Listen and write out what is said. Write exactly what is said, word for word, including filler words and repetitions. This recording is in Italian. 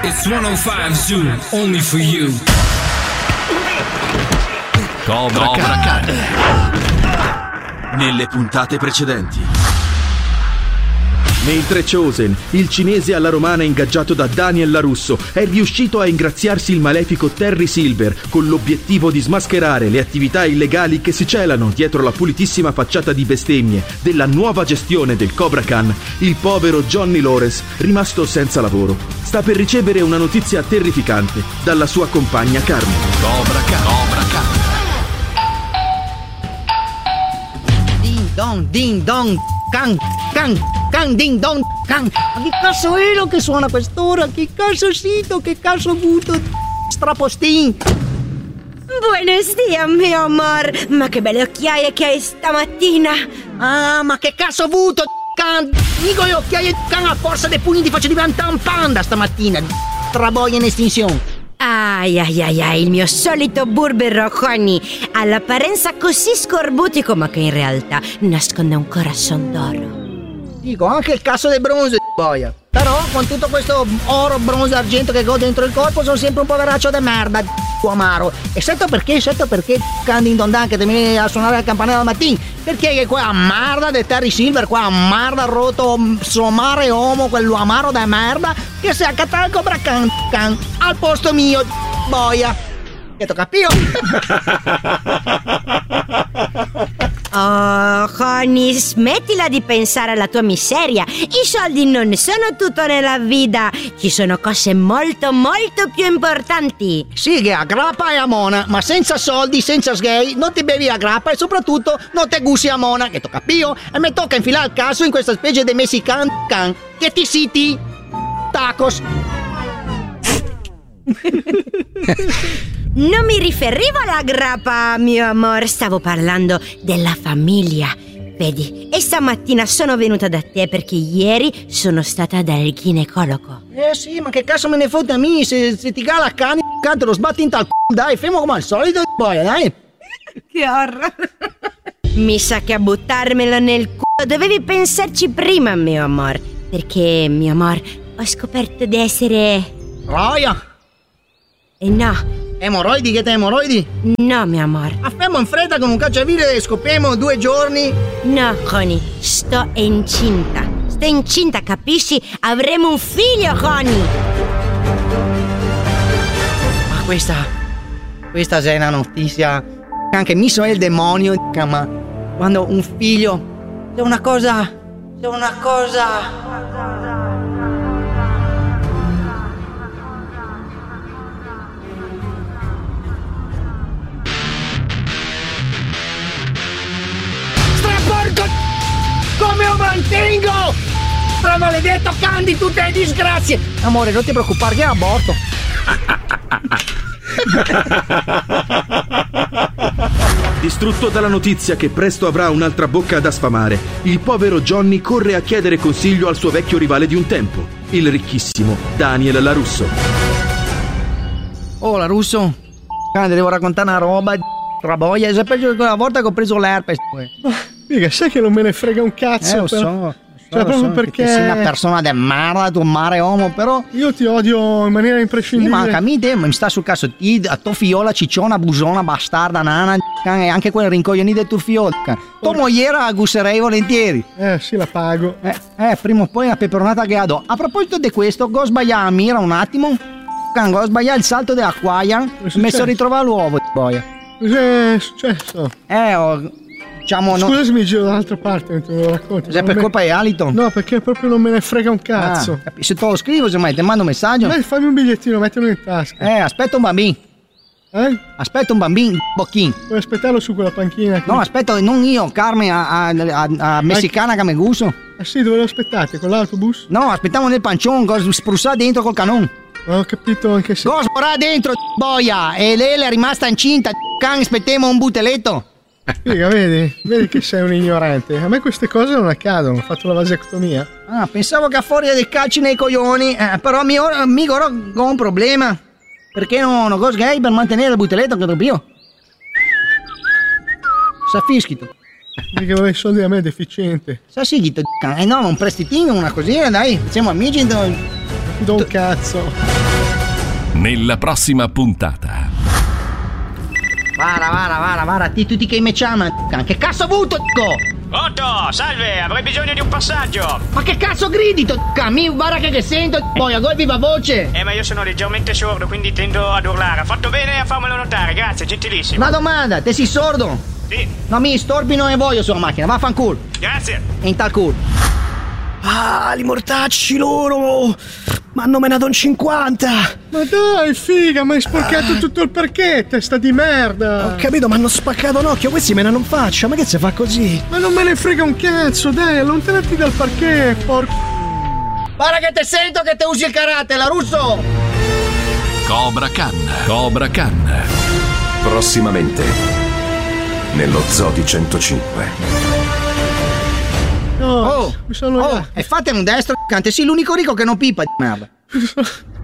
It's centocinque Zoo, only for you. Cobra Kai. Nelle puntate precedenti. Mentre Chosen, il cinese alla romana ingaggiato da Daniel LaRusso, è riuscito a ingraziarsi il malefico Terry Silver con l'obiettivo di smascherare le attività illegali che si celano dietro la pulitissima facciata di bestemmie della nuova gestione del Cobra Khan, il povero Johnny Lawrence, rimasto senza lavoro, sta per ricevere una notizia terrificante dalla sua compagna Carmen. Cobra Kai. Cobra Kai. Ding dong, ding dong, can, can, can, ding dong, can. Ma che cazzo è lo che suona a quest'ora? Che cazzo sito? Che cazzo ho avuto? Strapostin. Buenos dias, mio amor. Ma che belle occhiaie che hai stamattina. Ah, ma che cazzo ho avuto? Can, dico le occhiaie can a forza dei pugni ti faccio diventare un panda stamattina. Traboia in estinzione. Ai ai ai ai, il mio solito burbero Honey, all'apparenza così scorbutico ma che in realtà nasconde un corazon d'oro. Dico, anche il cazzo del bronzo, boia. Però con tutto questo oro, bronzo, argento che ho dentro il corpo sono sempre un poveraccio di merda, amaro. E certo perché, certo perché Candin Dondan che ti viene a suonare la campanella al mattino. Perché che qua merda di Terry Silver, qua merda rotto, somare uomo, quello amaro da merda, che si accatta il Cobra Khan, Khan al posto mio, boia. Che tocca più. Oh, Honey, smettila di pensare alla tua miseria. I soldi non sono tutto nella vita. Ci sono cose molto, molto più importanti. Sì, che a grappa e a mona, ma senza soldi, senza sgay, non ti bevi a grappa e soprattutto non te gusti a mona. Che tocca più. E mi tocca infilare il caso in questa specie di mexican can che ti siti tacos. Non mi riferivo alla grappa, mio amor, stavo parlando della famiglia. Vedi, e stamattina sono venuta da te perché ieri sono stata dal ginecologo. Eh sì, ma che cazzo me ne fotte a me? Se, se ti cala cani, canto lo sbatti in tal c***o, dai, fermo come al solito, boia, dai. Che horror. Mi sa che a buttarmelo nel culo dovevi pensarci prima, mio amor. Perché, mio amor, ho scoperto di essere... Roia! E no... Emoroidi, che te emoroidi? No, mio amor. Affemmo in fretta con un cacciavite e scopriamo due giorni. No, Honey, sto incinta. Sto incinta, capisci? Avremo un figlio, Honey. Ma questa... Questa è una notizia... Anche mi so il demonio, ma... Quando un figlio... È una cosa... È una cosa... Come lo mantengo? Tra maledetto Candy, tutte le disgrazie. Amore, non ti preoccupare, che è aborto. Distrutto dalla notizia che presto avrà un'altra bocca da sfamare, il povero Johnny corre a chiedere consiglio al suo vecchio rivale di un tempo, il ricchissimo Daniel LaRusso. Oh, LaRusso, Candy, devo raccontare una roba traboia. È peggio di quella volta che ho preso l'herpes. Mica, sai che non me ne frega un cazzo. Eh, lo però. so, lo so, Cioè, lo proprio so, perché sei una persona de merda, tu mare uomo, però io ti odio in maniera sì, imprescindibile. ma anche a me te, mi sta sul cazzo ti, a tua fiola, cicciona, busona, bastarda, nana, e anche quel rincoglionì del tuo figlio. Tua mogliera la gusserei volentieri. Eh, sì, la pago. Eh, eh, prima o poi una peperonata che do. A proposito di questo, go sbagliare a mira un attimo. Go sbagliare il salto dell'acquaia. Mi sono ritrovato l'uovo, boia. Cos'è successo? Eh, ho... Diciamo, Scusa no... se mi giro dall'altra parte mentre me lo racconti. Cos'è, per me... colpa di Alito? No, perché proprio non me ne frega un cazzo. Ah, se te lo scrivo, semmai, ti mando un messaggio. Dai, fammi un bigliettino, mettilo in tasca. Eh, aspetta un bambino. Eh? Aspetta un bambino, bocchin. Puoi aspettarlo su quella panchina. No, aspetta, non io, Carmen, a, a, a, a messicana che mi gusto. Ah sì, dove lo aspettate? Con l'autobus? No, aspettiamo nel pancione, go sprussare dentro col canon. Non ho capito anche se... Go sporare dentro, boia. E lei è rimasta incinta, can, aspettiamo un buteletto. Figa, vedi? Vedi che sei un ignorante. A me queste cose non accadono, ho fatto la vasectomia. Ah, pensavo che a fuori dei calci nei coglioni, eh, però mi ora, mi ora ho un problema. Perché non ho cose gay per mantenere il buteletto che dobbio? Sa fischito. Perché vuoi i soldi a me, deficiente. Sa sighito, eh no, un prestitino, una cosina, dai, siamo amici. Do, do un cazzo. Nella prossima puntata. Vara, vara, vara, vara, ti tutti che me chiama. Che cazzo ha avuto, c***o? Otto, salve, avrei bisogno di un passaggio. Ma che cazzo gridi, c***o? Mi guarda che che sento, poi a gol viva voce. Eh, ma io sono leggermente sordo, quindi tendo ad urlare. Ha fatto bene a farmelo notare, grazie, gentilissimo. Una domanda, te sei sordo? Sì. No, mi storpi non ne voglio sulla macchina, vaffanculo. Grazie. In tal culo. Ah, li mortacci loro! Ma hanno menato un cinquanta! Ma dai, figa, ma hai sporcato tutto il parquet, testa di merda! Ho capito, ma hanno spaccato un occhio, questi menano in faccia, ma che si fa così? Ma non me ne frega un cazzo, dai, allontanati dal parquet, porco... Guarda che te sento che te usi il karate, la russo! Cobra Khan. Cobra Khan. Prossimamente nello Zoo di centocinque. No, Oh, mi sono... oh, e fate un destro, cante, sei l'unico ricco che non pipa di merda.